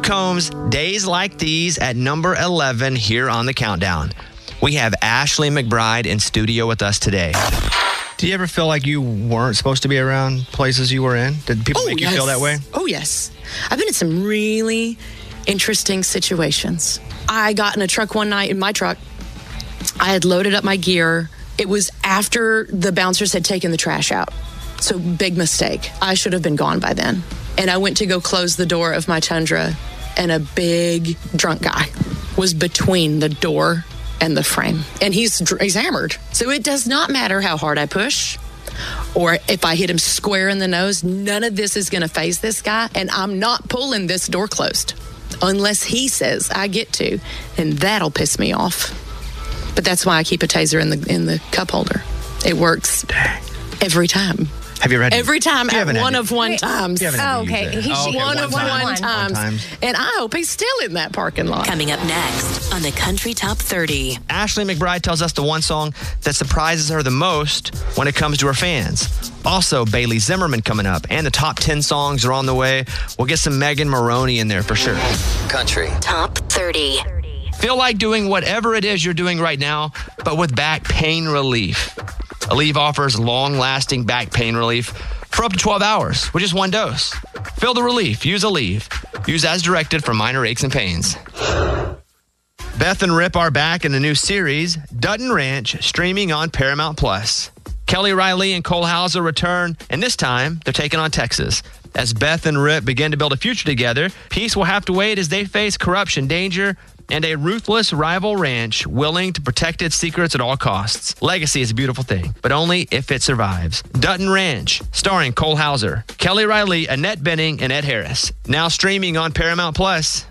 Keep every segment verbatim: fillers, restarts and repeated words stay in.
Combs, Days Like These at number eleven here on the countdown. We have Ashley McBryde in studio with us today. Do you ever feel like you weren't supposed to be around places you were in? Did people oh, make yes. you feel that way? Oh, yes. I've been in some really interesting situations. I got in a truck one night in my truck. I had loaded up my gear. It was after the bouncers had taken the trash out. So big mistake. I should have been gone by then. And I went to go close the door of my Tundra, and a big drunk guy was between the door and the frame. And he's he's hammered. So it does not matter how hard I push or if I hit him square in the nose. None of this is going to faze this guy. And I'm not pulling this door closed unless he says I get to. And that'll piss me off. But that's why I keep a taser in the in the cup holder. It works Dang. every time. Have you read it? Every time at one to, of one Wait, times. Oh, okay. He, oh, okay. One, one of time. one, one. times. One times. And I hope he's still in that parking lot. Coming up next on the Country Top thirty. Ashley McBryde tells us the one song that surprises her the most when it comes to her fans. Also, Bailey Zimmerman coming up, and the top ten songs are on the way. We'll get some Megan Maroney in there for sure. Country Top thirty. Feel like doing whatever it is you're doing right now, but with back pain relief. Aleve offers long-lasting back pain relief for up to twelve hours with just one dose. Feel the relief. Use Aleve. Use as directed for minor aches and pains. Beth and Rip are back in a new series, Dutton Ranch, streaming on Paramount Plus. Kelly Riley and Cole Hauser return, and this time they're taking on Texas. As Beth and Rip begin to build a future together, peace will have to wait as they face corruption, danger, and a ruthless rival ranch willing to protect its secrets at all costs. Legacy is a beautiful thing, but only if it survives. Dutton Ranch, starring Cole Hauser, Kelly Riley, Annette Bening, and Ed Harris. Now streaming on Paramount Plus.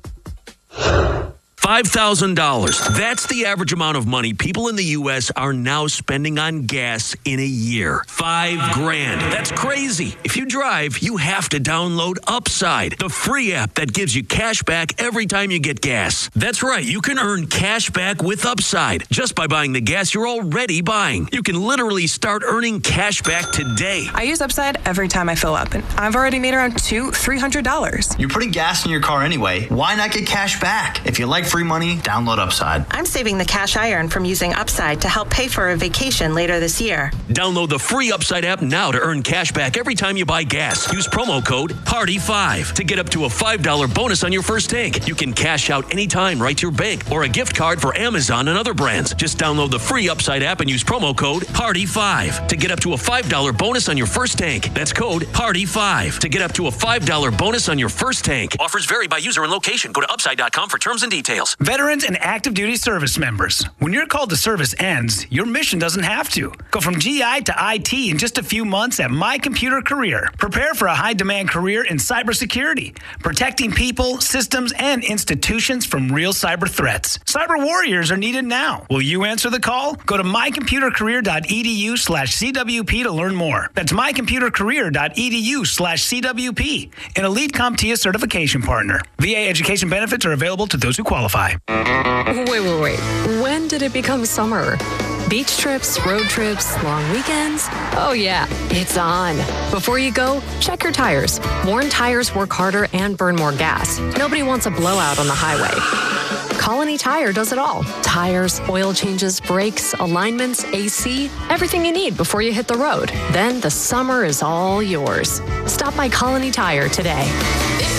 five thousand dollars. That's the average amount of money people in the U S are now spending on gas in a year. Five grand. That's crazy. If you drive, you have to download Upside, the free app that gives you cash back every time you get gas. That's right. You can earn cash back with Upside just by buying the gas you're already buying. You can literally start earning cash back today. I use Upside every time I fill up, and I've already made around two, three hundred dollars. You're putting gas in your car anyway. Why not get cash back? If you like free money, download Upside. I'm saving the cash I earn from using Upside to help pay for a vacation later this year. Download the free Upside app now to earn cash back every time you buy gas. Use promo code party five to get up to a five dollars bonus on your first tank. You can cash out anytime right to your bank or a gift card for Amazon and other brands. Just download the free Upside app and use promo code party five to get up to a five dollars bonus on your first tank. That's code party five to get up to a five dollars bonus on your first tank. Offers vary by user and location. Go to upside dot com for terms and details. Veterans and active duty service members. When your call to service ends, your mission doesn't have to. Go from G I to I T in just a few months at My Computer Career. Prepare for a high-demand career in cybersecurity, protecting people, systems, and institutions from real cyber threats. Cyber warriors are needed now. Will you answer the call? Go to my computer career dot e d u slash C W P to learn more. That's my computer career dot e d u slash C W P, an Elite CompTIA certification partner. V A education benefits are available to those who qualify. Wait, wait, wait. When did it become summer? Beach trips, road trips, long weekends? Oh yeah, it's on. Before you go, check your tires. Worn tires work harder and burn more gas. Nobody wants a blowout on the highway. Colony Tire does it all. Tires, oil changes, brakes, alignments, A C, everything you need before you hit the road. Then the summer is all yours. Stop by Colony Tire today.